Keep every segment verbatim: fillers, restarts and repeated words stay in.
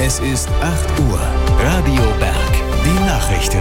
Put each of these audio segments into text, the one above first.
Es ist acht Uhr. Radio Berg. Die Nachrichten.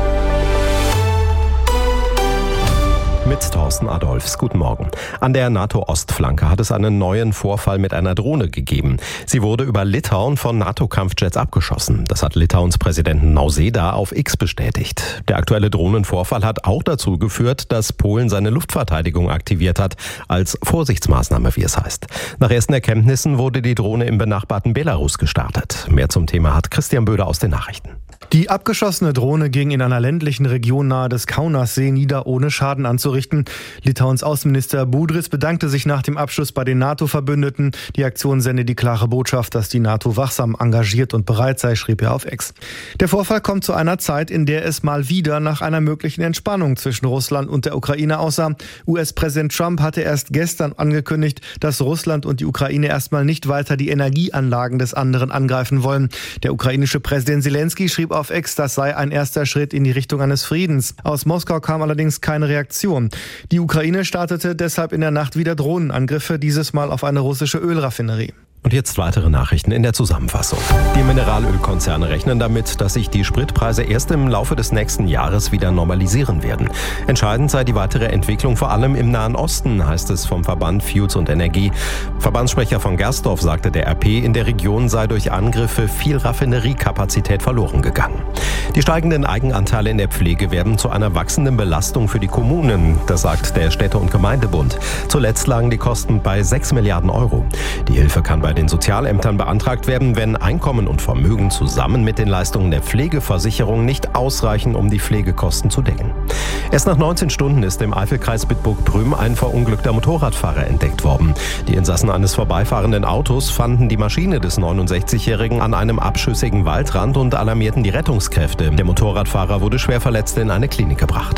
Mit Thorsten Adolfs. Guten Morgen. An der NATO-Ostflanke hat es einen neuen Vorfall mit einer Drohne gegeben. Sie wurde über Litauen von NATO-Kampfjets abgeschossen. Das hat Litauens Präsidenten Nausėda auf X bestätigt. Der aktuelle Drohnenvorfall hat auch dazu geführt, dass Polen seine Luftverteidigung aktiviert hat, als Vorsichtsmaßnahme, wie es heißt. Nach ersten Erkenntnissen wurde die Drohne im benachbarten Belarus gestartet. Mehr zum Thema hat Christian Böder aus den Nachrichten. Die abgeschossene Drohne ging in einer ländlichen Region nahe des Kaunassee nieder, ohne Schaden anzurichten. Litauens Außenminister Budris bedankte sich nach dem Abschuss bei den NATO-Verbündeten. Die Aktion sende die klare Botschaft, dass die NATO wachsam, engagiert und bereit sei, schrieb er auf X. Der Vorfall kommt zu einer Zeit, in der es mal wieder nach einer möglichen Entspannung zwischen Russland und der Ukraine aussah. U S-Präsident Trump hatte erst gestern angekündigt, dass Russland und die Ukraine erstmal nicht weiter die Energieanlagen des anderen angreifen wollen. Der ukrainische Präsident Zelensky schrieb auf X, das sei ein erster Schritt in die Richtung eines Friedens. Aus Moskau kam allerdings keine Reaktion. Die Ukraine startete deshalb in der Nacht wieder Drohnenangriffe, dieses Mal auf eine russische Ölraffinerie. Und jetzt weitere Nachrichten in der Zusammenfassung. Die Mineralölkonzerne rechnen damit, dass sich die Spritpreise erst im Laufe des nächsten Jahres wieder normalisieren werden. Entscheidend sei die weitere Entwicklung vor allem im Nahen Osten, heißt es vom Verband Fuels und Energie. Verbandssprecher von Gerstdorf sagte der R P, in der Region sei durch Angriffe viel Raffineriekapazität verloren gegangen. Die steigenden Eigenanteile in der Pflege werden zu einer wachsenden Belastung für die Kommunen, das sagt der Städte- und Gemeindebund. Zuletzt lagen die Kosten bei sechs Milliarden Euro. Die Hilfe kann bei den Sozialämtern beantragt werden, wenn Einkommen und Vermögen zusammen mit den Leistungen der Pflegeversicherung nicht ausreichen, um die Pflegekosten zu decken. Erst nach neunzehn Stunden ist im Eifelkreis Bitburg-Prüm ein verunglückter Motorradfahrer entdeckt worden. Die Insassen eines vorbeifahrenden Autos fanden die Maschine des neunundsechzigjährigen an einem abschüssigen Waldrand und alarmierten die Rettungskräfte. Der Motorradfahrer wurde schwer verletzt in eine Klinik gebracht.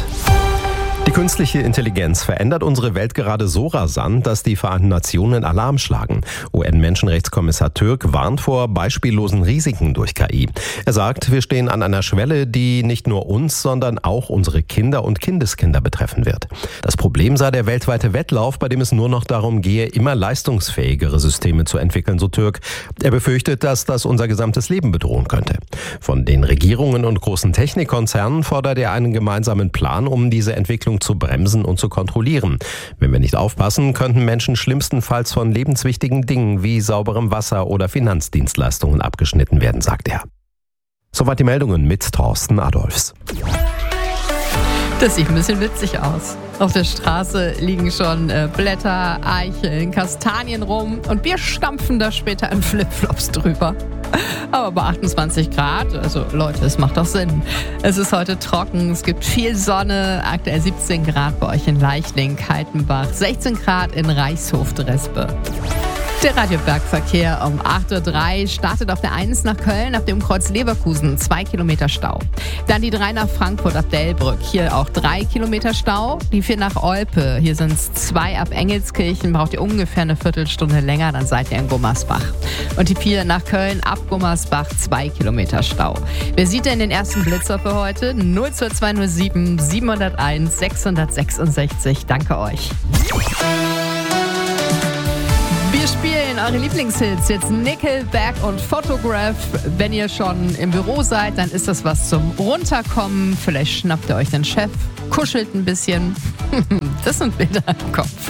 Die künstliche Intelligenz verändert unsere Welt gerade so rasant, dass die Vereinten Nationen Alarm schlagen. U N-Menschenrechtskommissar Türk warnt vor beispiellosen Risiken durch K I. Er sagt, wir stehen an einer Schwelle, die nicht nur uns, sondern auch unsere Kinder und Kindeskinder betreffen wird. Das Problem sei der weltweite Wettlauf, bei dem es nur noch darum gehe, immer leistungsfähigere Systeme zu entwickeln, so Türk. Er befürchtet, dass das unser gesamtes Leben bedrohen könnte. Von den Regierungen und großen Technikkonzernen fordert er einen gemeinsamen Plan, um diese Entwicklung zu bremsen und zu kontrollieren. Wenn wir nicht aufpassen, könnten Menschen schlimmstenfalls von lebenswichtigen Dingen wie sauberem Wasser oder Finanzdienstleistungen abgeschnitten werden, sagt er. Soweit die Meldungen mit Thorsten Adolfs. Das sieht ein bisschen witzig aus. Auf der Straße liegen schon äh, Blätter, Eicheln, Kastanien rum und wir stampfen da später in Flipflops drüber. Aber bei achtundzwanzig Grad, also Leute, es macht doch Sinn. Es ist heute trocken, es gibt viel Sonne, aktuell siebzehn Grad bei euch in Leichling, Kaltenbach, sechzehn Grad in Reichshof-Drespe. Der Radio-Berg-Verkehr um acht Uhr drei startet auf der eins nach Köln, ab dem Kreuz Leverkusen, zwei Kilometer Stau. Dann die drei nach Frankfurt ab Delbrück, hier auch drei Kilometer Stau. Die vier nach Olpe, hier sind es zwei ab Engelskirchen, braucht ihr ungefähr eine Viertelstunde länger, dann seid ihr in Gummersbach. Und die vier nach Köln ab Gummersbach, zwei Kilometer Stau. Wer sieht denn den ersten Blitzer für heute? null zwei zwei null sieben sieben null eins sechs sechs sechs. Danke euch. Wir spielen eure Lieblingshits, jetzt Nickelback und Photograph. Wenn ihr schon im Büro seid, dann ist das was zum Runterkommen. Vielleicht schnappt ihr euch den Chef, kuschelt ein bisschen. Das sind Bilder im Kopf.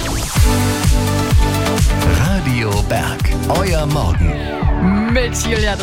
Radio Berg, euer Morgen. Mit Julia